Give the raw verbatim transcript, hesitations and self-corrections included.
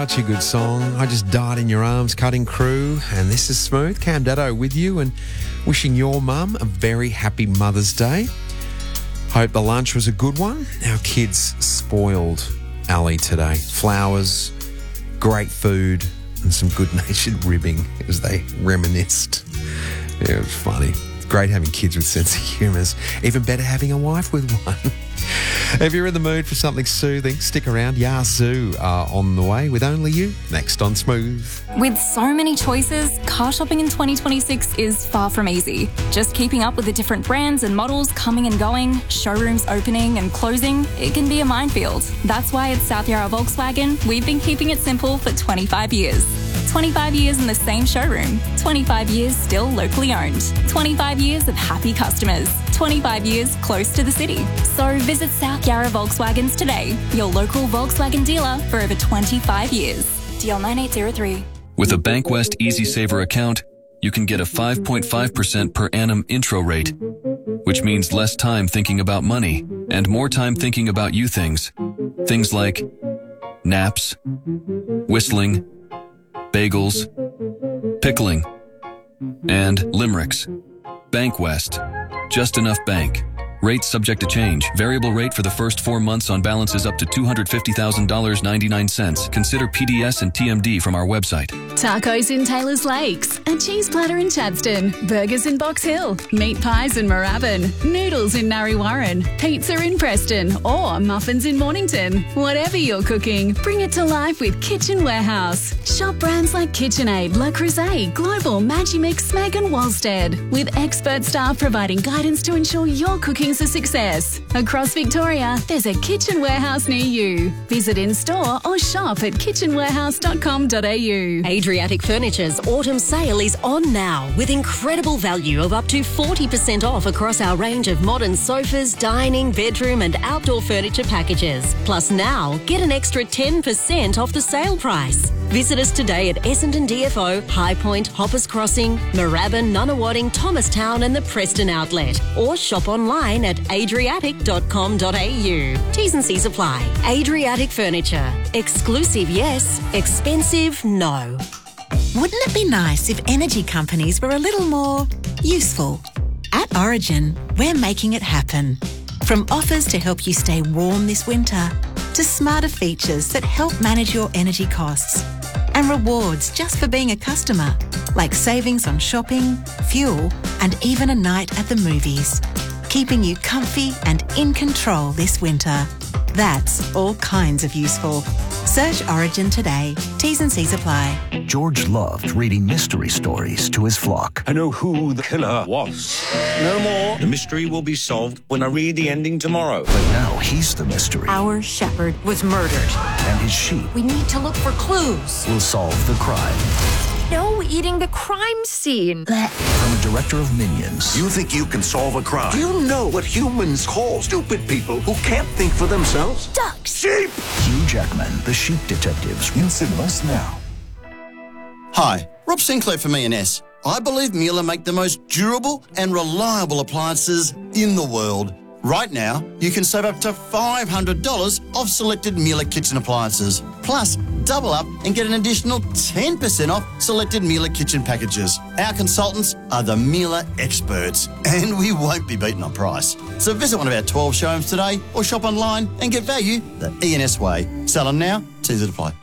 Such a good song. I Just Died in Your Arms, Cutting Crew. And this is Smooth. Cam Daddo with you and wishing your mum a very happy Mother's Day. Hope the lunch was a good one. Our kids spoiled Ali today. Flowers, great food, and some good-natured ribbing as they reminisced. Yeah, it was funny. Great having kids with sense of humour. Even better having a wife with one. If you're in the mood for something soothing, stick around. Yazoo are on the way with Only You, next on Smooth. With so many choices, car shopping in twenty twenty-six is far from easy. Just keeping up with the different brands and models coming and going, showrooms opening and closing, it can be a minefield. That's why at South Yarra Volkswagen, we've been keeping it simple for twenty-five years. twenty-five years in the same showroom, twenty-five years still locally owned, twenty-five years of happy customers, twenty-five years close to the city. So visit South Yarra Volkswagens today, your local Volkswagen dealer for over twenty-five years. D L nine eight zero three. With a Bankwest Easy Saver account, you can get a five point five percent per annum intro rate, which means less time thinking about money and more time thinking about you things. Things like naps, whistling, bagels, pickling, and limericks. Bankwest. Just enough bank. Rates subject to change. Variable rate for the first four months on balances up to two hundred fifty thousand dollars and ninety-nine cents. Consider P D S and T M D from our website. Tacos in Taylor's Lakes, a cheese platter in Chadstone, burgers in Box Hill, meat pies in Moorabbin, noodles in Narre Warren, pizza in Preston, or muffins in Mornington. Whatever you're cooking, bring it to life with Kitchen Warehouse. Shop brands like KitchenAid, Le Creuset, Global, Magimix, Smeg and Wolstead, with expert staff providing guidance to ensure your cooking's a success. Across Victoria, there's a Kitchen Warehouse near you. Visit in-store or shop at kitchen warehouse dot com dot a u. Adriatic Furniture's autumn sale is on now with incredible value of up to forty percent off across our range of modern sofas, dining, bedroom and outdoor furniture packages. Plus now, get an extra ten percent off the sale price. Visit us today at Essendon D F O, High Point, Hoppers Crossing, Moorabbin, Nunawading, Thomastown and the Preston Outlet. Or shop online at adriatic dot com dot a u. T's and C's apply. Adriatic Furniture. Exclusive, yes. Expensive, no. Wouldn't it be nice if energy companies were a little more useful? At Origin, we're making it happen. From offers to help you stay warm this winter, to smarter features that help manage your energy costs, and rewards just for being a customer, like savings on shopping, fuel, and even a night at the movies, keeping you comfy and in control this winter. That's all kinds of useful. Search Origin today. T's and C's apply. George loved reading mystery stories to his flock. I know who the killer was. No more. The mystery will be solved when I read the ending tomorrow. But now he's the mystery. Our shepherd was murdered. And his sheep. We need to look for clues. Will solve the crime. No eating the crime scene. From a director of Minions. You think you can solve a crime? Do you know what humans call stupid people who can't think for themselves? Ducks. Sheep. Hugh Jackman, the Sheep Detectives. In cinemas now. Hi, Rob Sinclair from E and S. I believe Miele make the most durable and reliable appliances in the world. Right now, you can save up to five hundred dollars off selected Miele kitchen appliances. Plus, double up and get an additional ten percent off selected Miele kitchen packages. Our consultants are the Miele experts, and we won't be beaten on price. So visit one of our twelve showrooms today or shop online and get value the E and S way. Sell them now, T's apply.